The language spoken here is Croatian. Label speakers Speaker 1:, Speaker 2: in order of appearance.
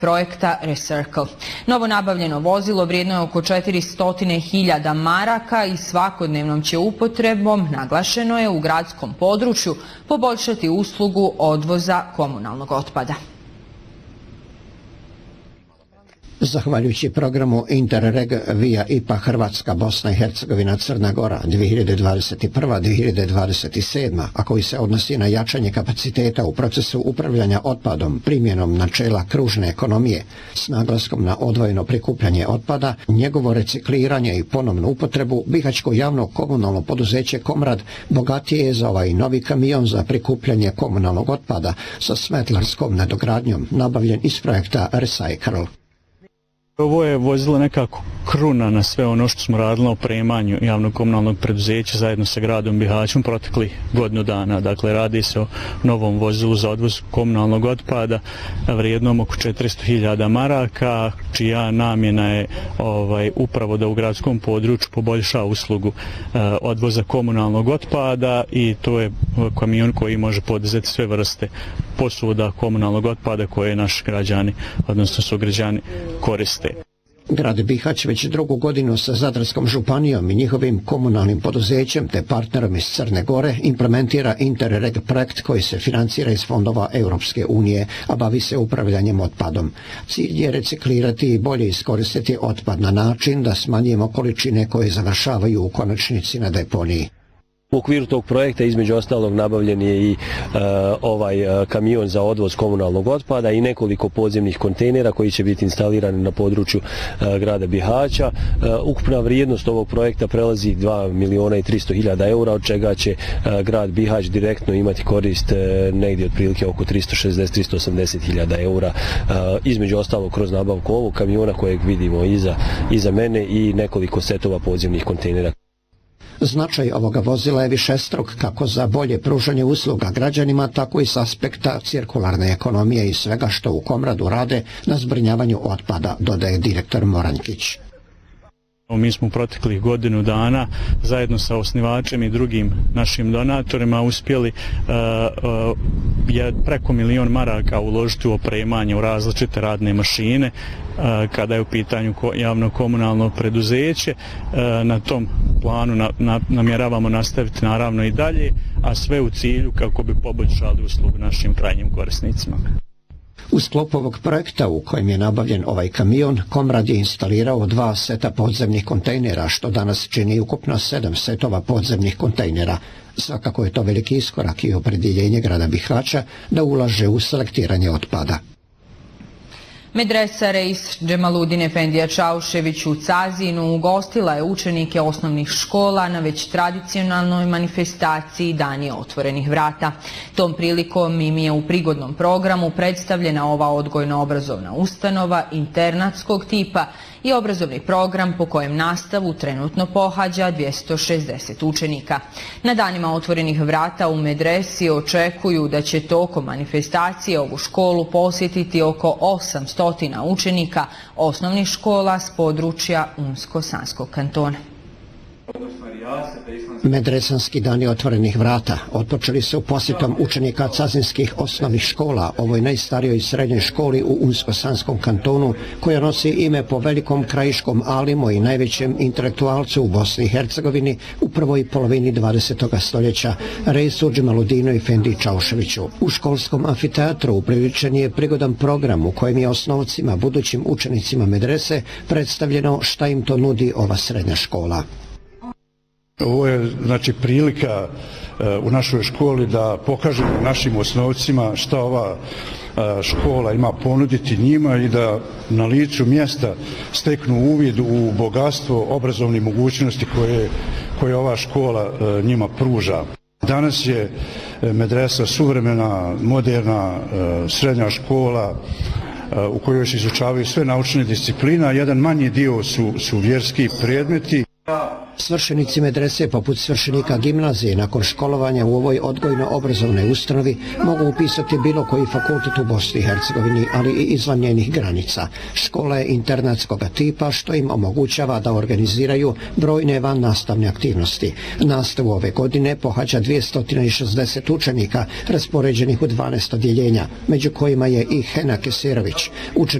Speaker 1: projekta Recircle. Novo nabavljeno vozilo vrijedno je oko 400.000 maraka i svakodnevnom će upotrebom, naglašeno je, u gradskom području poboljšati uslugu odvoza komunalnog otpada.
Speaker 2: Zahvaljujući programu Interreg via IPA Hrvatska, Bosna i Hercegovina, Crna Gora 2021-2027, a koji se odnosi na jačanje kapaciteta u procesu upravljanja otpadom primjenom načela kružne ekonomije s naglaskom na odvojeno prikupljanje otpada, njegovo recikliranje i ponovnu upotrebu, bihaćko javno komunalno poduzeće Komrad bogatije je za ovaj novi kamion za prikupljanje komunalnog otpada sa smetlarskom nadogradnjom nabavljen iz projekta Recircle.
Speaker 3: Ovo je vozilo nekako kruna na sve ono što smo radili na opremanju javnog komunalnog preduzeća zajedno sa gradom Bihaćom protekli godinu dana. Dakle, radi se o novom vozilu za odvoz komunalnog otpada vrijednom oko 400.000 maraka, čija namjena je upravo da u gradskom području poboljša uslugu odvoza komunalnog otpada i to je kamion koji može podizati sve vrste posuda komunalnog otpada koje naši građani, odnosno sugrađani, koriste.
Speaker 2: Grad Bihać već drugu godinu sa Zadarskom županijom i njihovim komunalnim poduzećem te partnerom iz Crne Gore implementira Interreg projekt koji se financira iz fondova Europske unije, a bavi se upravljanjem otpadom. Cilj je reciklirati i bolje iskoristiti otpad na način da smanjimo količine koje završavaju u konačnici na deponiji.
Speaker 4: U okviru tog projekta između ostalog nabavljen je i ovaj kamion za odvoz komunalnog otpada i nekoliko podzemnih kontejnera koji će biti instalirani na području grada Bihaća. Ukupna vrijednost ovog projekta prelazi 2.300.000 eura, od čega će grad Bihać direktno imati korist negdje otprilike oko 360-380.000 eura, između ostalog kroz nabavku ovog kamiona kojeg vidimo iza mene i nekoliko setova podzemnih kontejnera.
Speaker 2: Značaj ovoga vozila je višestruk kako za bolje pružanje usluga građanima, tako i s aspekta cirkularne ekonomije i svega što u Komradu rade na zbrinjavanju otpada, dodaje direktor Moranjkić.
Speaker 3: Mi smo u proteklih godinu dana zajedno sa osnivačem i drugim našim donatorima uspjeli preko 1 milion maraka uložiti u opremanje u različite radne mašine kada je u pitanju javno komunalno preduzeće. Na tom planu namjeravamo nastaviti naravno i dalje, a sve u cilju kako bi poboljšali uslugu našim krajnjim korisnicima.
Speaker 2: U sklopu ovog projekta u kojem je nabavljen ovaj kamion, Komrad je instalirao 2 seta podzemnih kontejnera, što danas čini ukupno 7 setova podzemnih kontejnera. Svakako je to veliki iskorak i opredjeljenje grada Bihaća da ulaže u selektiranje otpada.
Speaker 1: Medresa Reis Džemaludin Efendija Čaušević u Cazinu ugostila je učenike osnovnih škola na već tradicionalnoj manifestaciji Dani otvorenih vrata. Tom prilikom im je u prigodnom programu predstavljena ova odgojno-obrazovna ustanova internatskog tipa i obrazovni program po kojem nastavu trenutno pohađa 260 učenika. Na danima otvorenih vrata u medresi očekuju da će tokom manifestacije ovu školu posjetiti oko 800 učenika osnovnih škola s područja Unsko-Sanskog kantona.
Speaker 2: Medresanski dani otvorenih vrata otpočeli su posjetom učenika cazinskih osnovnih škola, ovoj najstarijoj srednjoj školi u Unsko-Sanskom kantonu, koja nosi ime po velikom krajiškom alimu i najvećem intelektualcu u Bosni i Hercegovini u prvoj polovini 20. stoljeća, Reisu Džemaludinu Efendiji Čauševiću. U školskom amfiteatru upriličen je prigodan program u kojem je osnovcima, budućim učenicima medrese, predstavljeno šta im to nudi ova srednja škola.
Speaker 5: Ovo je prilika u našoj školi da pokažemo našim osnovcima šta ova škola ima ponuditi njima i da na licu mjesta steknu uvid u bogatstvo obrazovnih mogućnosti koje ova škola njima pruža. Danas je medresa suvremena, moderna srednja škola u kojoj se izučavaju sve naučne discipline, a jedan manji dio su vjerski predmeti.
Speaker 2: Svršenici medrese, poput svršenika gimnazije, nakon školovanja u ovoj odgojno-obrazovnoj ustanovi mogu upisati bilo koji fakultet u Bosni i Hercegovini, ali i izvan njenih granica. Škola je internatskog tipa, što im omogućava da organiziraju brojne vannastavne aktivnosti. Nastavu ove godine pohađa 260 učenika raspoređenih u 12 odjeljenja, među kojima je i Hena Keserović, učenik